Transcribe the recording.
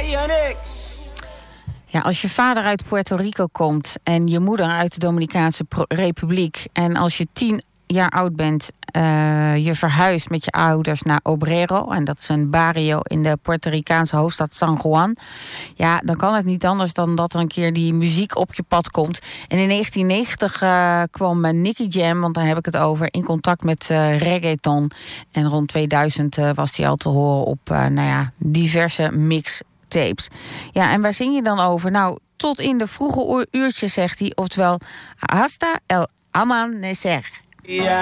Ja, als je vader uit Puerto Rico komt en je moeder uit de Dominicaanse Republiek, en als je 10 jaar oud bent, je verhuist met je ouders naar Obrero, en dat is een barrio in de Puerto Ricaanse hoofdstad San Juan. Ja, dan kan het niet anders dan dat er een keer die muziek op je pad komt. En in 1990 kwam Nicky Jam, want daar heb ik het over, in contact met reggaeton. En rond 2000 was die al te horen op diverse mixtapes. Ja, en waar zing je dan over? Nou, tot in de vroege uurtjes, zegt hij, oftewel hasta el amanecer.